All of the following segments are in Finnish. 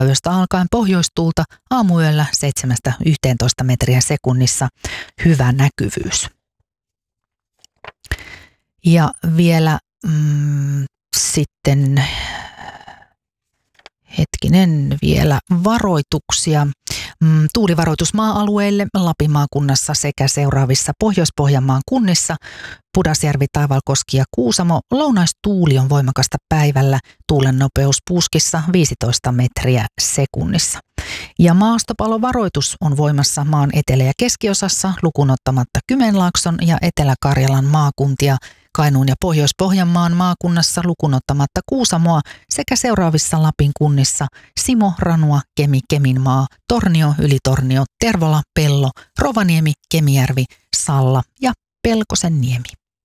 Yöstä alkaen pohjoistuulta, aamuyöllä 7–11 metriä sekunnissa, hyvä näkyvyys. Ja vielä sitten vielä varoituksia. Tuulivaroitus maa-alueille Lapin maakunnassa sekä seuraavissa Pohjois-Pohjanmaan kunnissa, Pudasjärvi, Taivalkoski ja Kuusamo. Lounaistuuli on voimakasta päivällä, tuulen nopeus puuskissa 15 metriä sekunnissa. Ja maastopalovaroitus on voimassa maan etelä- ja keskiosassa lukuun ottamatta Kymenlaakson ja Etelä-Karjalan maakuntia, Kainuun ja Pohjois-Pohjanmaan maakunnassa lukuun ottamatta Kuusamoa sekä seuraavissa Lapin kunnissa Simo, Ranua, Kemi, Keminmaa, Tornio, Ylitornio, Tervola, Pello, Rovaniemi, Kemijärvi, Salla ja Pelkosenniemi.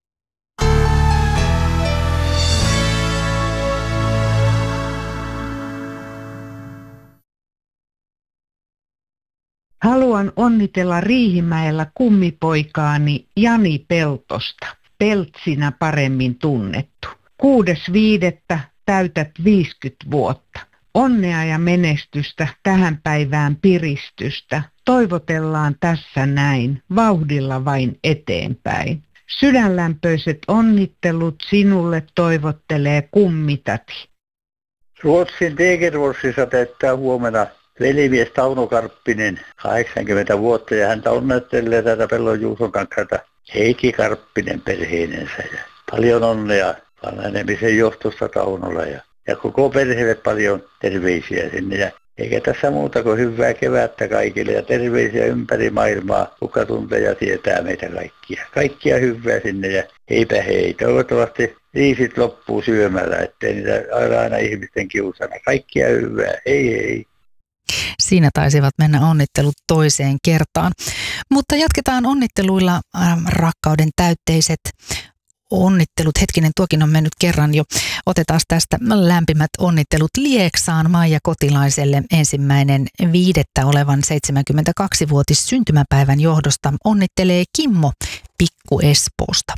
Haluan onnitella Riihimäellä kummipoikaani Jani Peltosta, Peltsinä paremmin tunnettu. 6.5. täytät 50 vuotta. Onnea ja menestystä tähän päivään piristystä. Toivotellaan tässä näin, vauhdilla vain eteenpäin. Sydänlämpöiset onnittelut sinulle toivottelee kummitati. Ruotsin Degerforsissa täyttää huomenna velimies Tauno Karppinen 80 vuotta ja häntä onnettelee tätä Pellon Juuson kanssa Heikki Karppinen perheinensä. Ja paljon onnea vanhenemisen johtosta Taunolla ja koko perheelle paljon terveisiä sinne. Ja eikä tässä muuta kuin hyvää kevättä kaikille ja terveisiä ympäri maailmaa, kuka tuntee ja tietää meitä kaikkia. Kaikkia hyvää sinne ja heipä hei. Toivottavasti riisit loppuu syömällä, ettei niitä aina ihmisten kiusana. Kaikkia hyvää. Hei hei. Siinä taisivat mennä onnittelut toiseen kertaan. Mutta jatketaan onnitteluilla, rakkauden täytteiset onnittelut. Hetkinen, tuokin on mennyt kerran jo. Otetaan tästä lämpimät onnittelut Lieksaan Maija Kotilaiselle 1.5. olevan 72-vuotis syntymäpäivän johdosta onnittelee Kimmo Pikku Espoosta.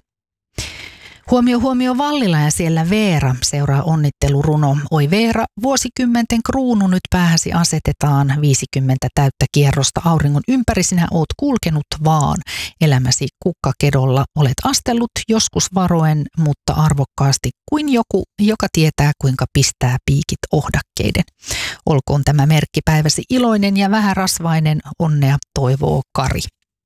Huomio Vallila ja siellä Veera seuraa onnitteluruno. Oi Veera, vuosikymmenten kruunu nyt päähäsi asetetaan. 50 täyttä kierrosta auringon ympäri sinä oot kulkenut vaan. Elämäsi kukkakedolla olet astellut joskus varoen, mutta arvokkaasti kuin joku, joka tietää kuinka pistää piikit ohdakkeiden. Olkoon tämä merkkipäiväsi iloinen ja vähärasvainen, onnea toivoo Kari.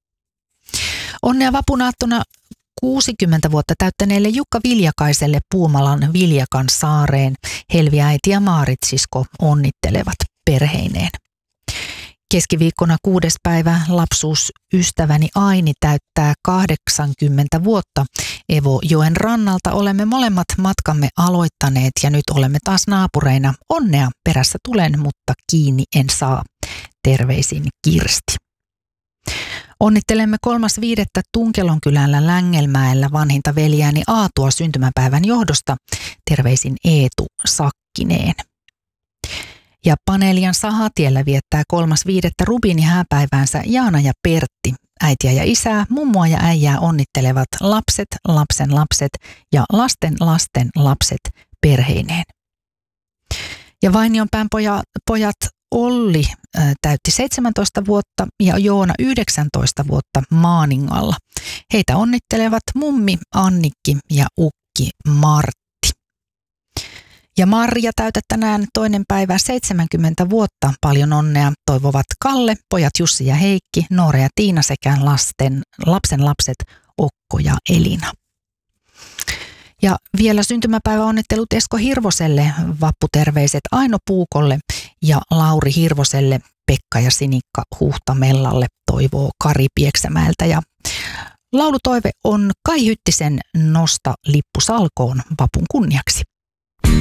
Onnea vapunaattona 60 vuotta täyttäneelle Jukka Viljakaiselle Puumalan Viljakan saareen. Helvi äiti ja Maarit sisko onnittelevat perheineen. Keskiviikkona 6. päivä lapsuusystäväni Aini täyttää 80 vuotta. Evojoen rannalta olemme molemmat matkamme aloittaneet ja nyt olemme taas naapureina. Onnea perässä tulen, mutta kiinni en saa. Terveisin Kirsti. Onnittelemme 3.5. Tunkelonkylällä Längelmäellä vanhinta veljääni Aatua syntymäpäivän johdosta. Terveisin Eetu Sakkineen. Ja Paneelian Sahatiellä viettää 3.5. Rubini hääpäiväänsä Jaana ja Pertti. Äitiä ja isää, mummoa ja äijää onnittelevat lapset, lapsen lapset ja lasten lasten lapset perheineen. Ja Vainionpään pojat Olli täytti 17 vuotta ja Joona 19 vuotta Maaningalla. Heitä onnittelevat mummi Annikki ja ukki Martti. Ja Marja täytät tänään 2. päivä 70 vuotta. Paljon onnea toivovat Kalle, pojat Jussi ja Heikki, Noora ja Tiina sekä lapsen lapset Okko ja Elina. Ja vielä syntymäpäiväonnittelut Esko Hirvoselle, vapputerveiset Aino Puukolle ja Lauri Hirvoselle, Pekka ja Sinikka Huhtamellalle toivoo Kari Pieksämäeltä. Ja laulutoive on Kai Hyttisen Nosta lippu salkoon vapun kunniaksi.